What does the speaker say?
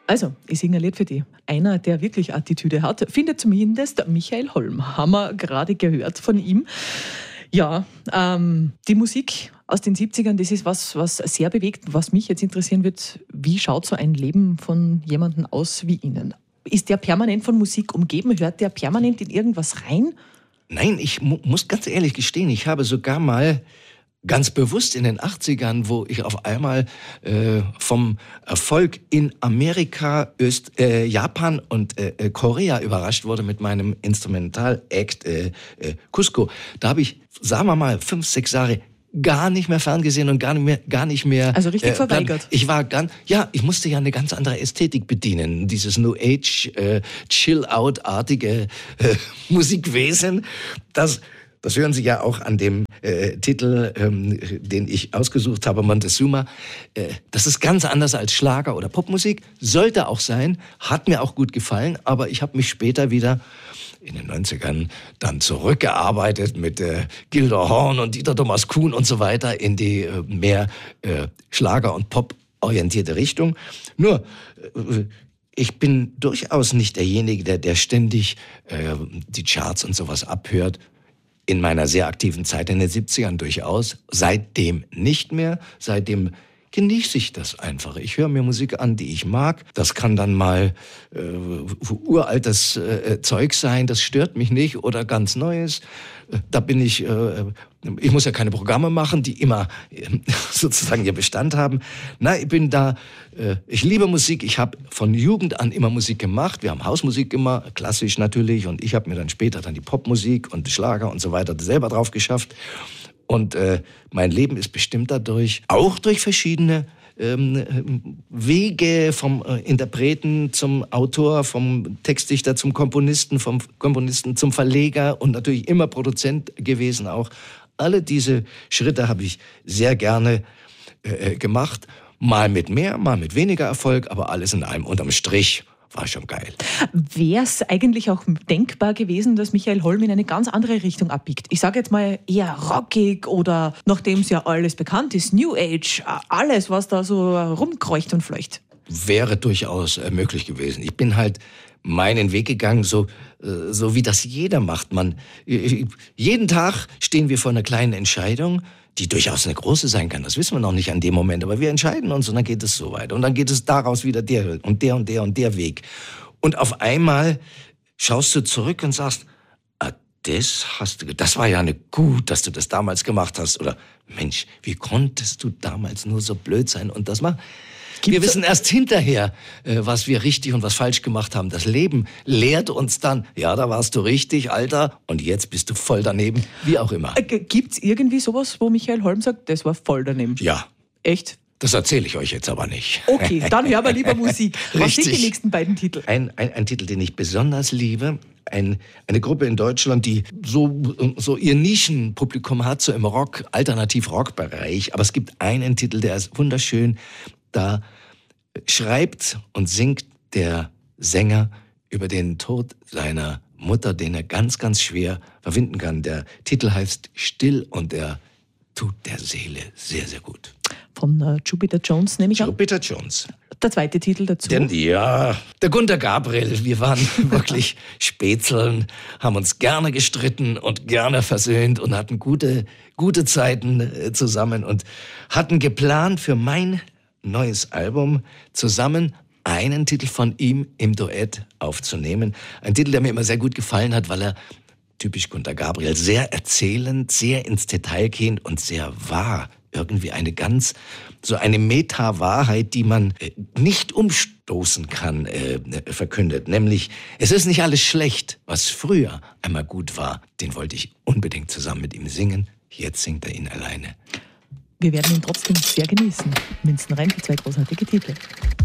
Also, ich singe ein Lied für dich. Einer, der wirklich Attitüde hat, findet zumindest Michael Holm. Haben wir gerade gehört von ihm. Ja, die Musik aus den 70ern, das ist was sehr bewegt. Was mich jetzt interessieren wird, wie schaut so ein Leben von jemandem aus wie Ihnen? Ist der permanent von Musik umgeben? Hört der permanent in irgendwas rein? Nein, ich muss ganz ehrlich gestehen, ich habe sogar mal ganz bewusst in den 80ern, wo ich auf einmal vom Erfolg in Amerika, Japan und Korea überrascht wurde mit meinem Instrumental-Act Cusco. Da habe ich, sagen wir mal, 5, 6 Jahre gar nicht mehr ferngesehen und gar nicht mehr. Also richtig verweigert. Ich musste ja eine ganz andere Ästhetik bedienen. Dieses New Age, Chill-Out-artige Musikwesen, das hören Sie ja auch an dem Titel, den ich ausgesucht habe, Montezuma. Das ist ganz anders als Schlager oder Popmusik. Sollte auch sein, hat mir auch gut gefallen, aber ich habe mich später wieder in den 90ern dann zurückgearbeitet mit Gildo Horn und Dieter Thomas Kuhn und so weiter in die mehr Schlager- und Pop-orientierte Richtung. Nur, ich bin durchaus nicht derjenige, der ständig die Charts und sowas abhört. In meiner sehr aktiven Zeit in den 70ern durchaus. Seitdem nicht mehr. Seitdem genieße ich das einfach. Ich höre mir Musik an, die ich mag. Das kann dann mal uraltes Zeug sein, das stört mich nicht, oder ganz Neues. Da bin ich muss ja keine Programme machen, die immer sozusagen ihr Bestand haben. Nein, ich bin da, ich liebe Musik. Ich habe von Jugend an immer Musik gemacht. Wir haben Hausmusik gemacht, klassisch natürlich. Und ich habe mir dann später die Popmusik und Schlager und so weiter selber drauf geschafft. Und mein Leben ist bestimmt dadurch, auch durch verschiedene Wege, vom Interpreten zum Autor, vom Textdichter zum Komponisten, vom Komponisten zum Verleger und natürlich immer Produzent gewesen auch. Alle diese Schritte habe ich sehr gerne gemacht. Mal mit mehr, mal mit weniger Erfolg, aber alles in allem unterm Strich war schon geil. Wäre es eigentlich auch denkbar gewesen, dass Michael Holm in eine ganz andere Richtung abbiegt? Ich sage jetzt mal eher rockig oder, nachdem es ja alles bekannt ist, New Age, alles, was da so rumkreucht und fleucht. Wäre durchaus möglich gewesen. Ich bin halt meinen Weg gegangen, so wie das jeder macht. Jeden Tag stehen wir vor einer kleinen Entscheidung, die durchaus eine große sein kann. Das wissen wir noch nicht an dem Moment, aber wir entscheiden uns und dann geht es so weiter. Und dann geht es daraus wieder der und der und der und der Weg. Und auf einmal schaust du zurück und sagst, das war ja gut, dass du das damals gemacht hast. Oder Mensch, wie konntest du damals nur so blöd sein und das machen? Wir wissen erst hinterher, was wir richtig und was falsch gemacht haben. Das Leben lehrt uns dann, ja, da warst du richtig, Alter, und jetzt bist du voll daneben, wie auch immer. Gibt's irgendwie sowas, wo Michael Holm sagt, das war voll daneben? Ja. Echt? Das erzähle ich euch jetzt aber nicht. Okay, dann hören wir lieber Musik. Was sind die nächsten beiden Titel? Ein Titel, den ich besonders liebe. Eine Gruppe in Deutschland, die so ihr Nischenpublikum hat, so im Alternativ-Rock-Bereich. Aber es gibt einen Titel, der ist wunderschön. Da schreibt und singt der Sänger über den Tod seiner Mutter, den er ganz, ganz schwer verwinden kann. Der Titel heißt Still und er tut der Seele sehr, sehr gut. Von Jupiter Jones, nehme ich an? Jupiter Jones. Der zweite Titel dazu? Der Gunter Gabriel. Wir waren wirklich Spätzeln, haben uns gerne gestritten und gerne versöhnt und hatten gute Zeiten zusammen und hatten geplant für mein neues Album zusammen einen Titel von ihm im Duett aufzunehmen. Ein Titel, der mir immer sehr gut gefallen hat, weil er, typisch Gunter Gabriel, sehr erzählend, sehr ins Detail gehend und sehr wahr. Irgendwie eine Meta-Wahrheit, die man nicht umstoßen kann, verkündet. Nämlich, es ist nicht alles schlecht, was früher einmal gut war. Den wollte ich unbedingt zusammen mit ihm singen. Jetzt singt er ihn alleine. Wir werden ihn trotzdem sehr genießen. Münzen rein für 2 großartige Titel.